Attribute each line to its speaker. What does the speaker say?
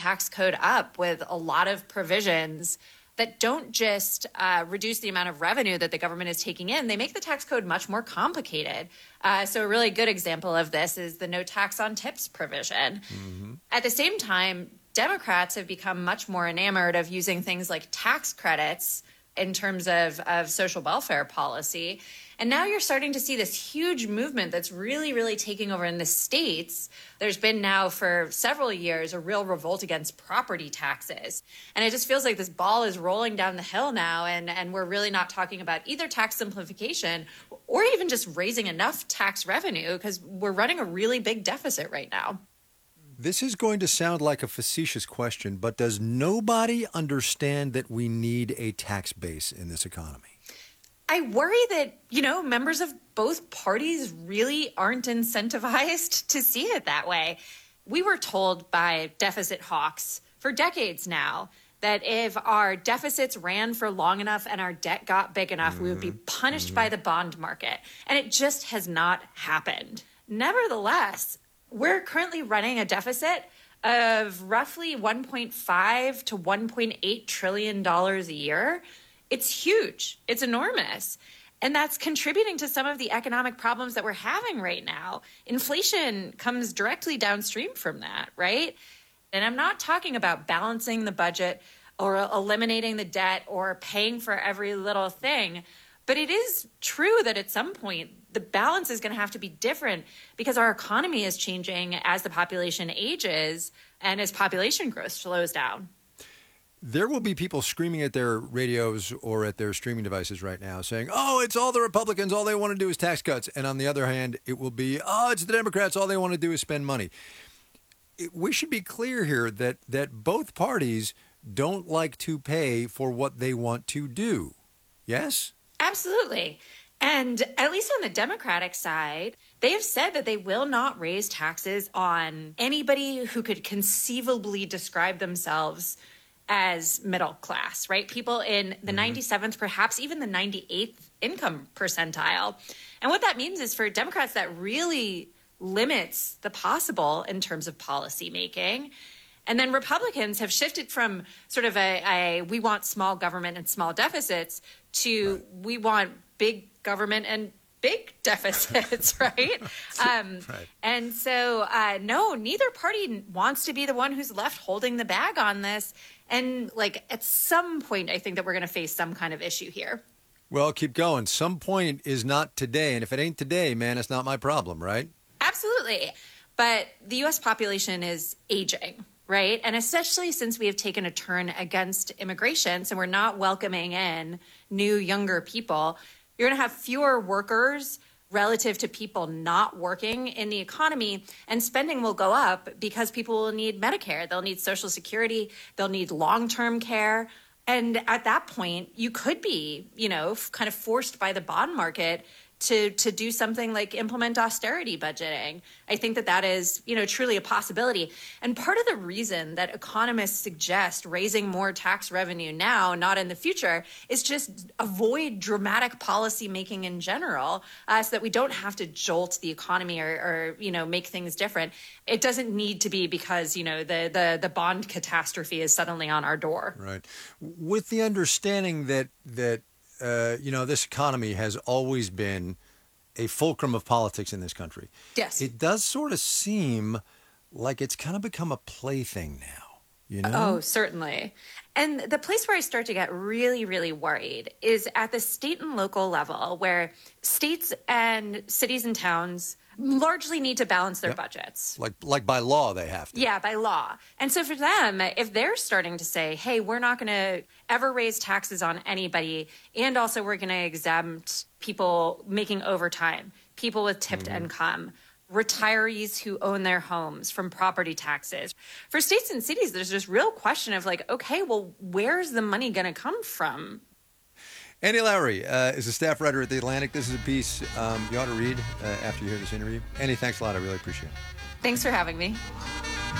Speaker 1: tax code up with a lot of provisions that don't just reduce the amount of revenue that the government is taking in, they make the tax code much more complicated. So a really good example of this is the no tax on tips provision. Mm-hmm. At the same time, Democrats have become much more enamored of using things like tax credits in terms of social welfare policy. And now you're starting to see this huge movement that's really, really taking over in the states. There's been now for several years a real revolt against property taxes. And it just feels like this ball is rolling down the hill now, and we're really not talking about either tax simplification or even just raising enough tax revenue, because we're running a really big deficit right now.
Speaker 2: This is going to sound like a facetious question, but does nobody understand that we need a tax base in this economy?
Speaker 1: I worry that, members of both parties really aren't incentivized to see it that way. We were told by deficit hawks for decades now that if our deficits ran for long enough and our debt got big enough, we would be punished by the bond market. And it just has not happened. Nevertheless, we're currently running a deficit of roughly $1.5 to $1.8 trillion a year. It's huge. It's enormous. And that's contributing to some of the economic problems that we're having right now. Inflation comes directly downstream from that, right? And I'm not talking about balancing the budget or eliminating the debt or paying for every little thing. But it is true that at some point, the balance is going to have to be different because our economy is changing as the population ages and as population growth slows down.
Speaker 2: There will be people screaming at their radios or at their streaming devices right now saying, oh, it's all the Republicans. All they want to do is tax cuts. And on the other hand, it will be, oh, it's the Democrats. All they want to do is spend money. We should be clear here that both parties don't like to pay for what they want to do. Yes?
Speaker 1: Absolutely. And at least on the Democratic side, they have said that they will not raise taxes on anybody who could conceivably describe themselves as middle class, right? People in the 97th, perhaps even the 98th income percentile. And what that means is for Democrats, that really limits the possible in terms of policy making. And then Republicans have shifted from sort of a we want small government and small deficits to we want big government and big deficits, right?
Speaker 2: Right.
Speaker 1: And so, no, neither party wants to be the one who's left holding the bag on this. And at some point, I think that we're going to face some kind of issue here.
Speaker 2: Well, keep going. Some point is not today. And if it ain't today, man, it's not my problem, right?
Speaker 1: Absolutely. But the U.S. population is aging, right? And especially since we have taken a turn against immigration, so we're not welcoming in new, younger people, you're going to have fewer workers relative to people not working in the economy, and spending will go up because people will need Medicare. They'll need Social Security. They'll need long-term care. And at that point, you could be, kind of forced by the bond market to do something like implement austerity budgeting. I think that is, truly a possibility. And part of the reason that economists suggest raising more tax revenue now, not in the future, is just avoid dramatic policy making in general, so that we don't have to jolt the economy or make things different. It doesn't need to be because, the bond catastrophe is suddenly on our door.
Speaker 2: Right. With the understanding that this economy has always been a fulcrum of politics in this country.
Speaker 1: Yes.
Speaker 2: It does sort of seem like it's kind of become a plaything now,
Speaker 1: Oh, certainly. And the place where I start to get really, really worried is at the state and local level, where states and cities and towns largely need to balance their budgets.
Speaker 2: Like by law, they have to.
Speaker 1: Yeah, by law. And so for them, if they're starting to say, hey, we're not going to ever raise taxes on anybody, and also we're going to exempt people making overtime, people with tipped income, retirees who own their homes from property taxes. For states and cities, there's this real question of okay, well, where's the money going to come from?
Speaker 2: Annie Lowrey is a staff writer at The Atlantic. This is a piece you ought to read after you hear this interview. Annie, thanks a lot. I really appreciate it.
Speaker 1: Thanks for having me.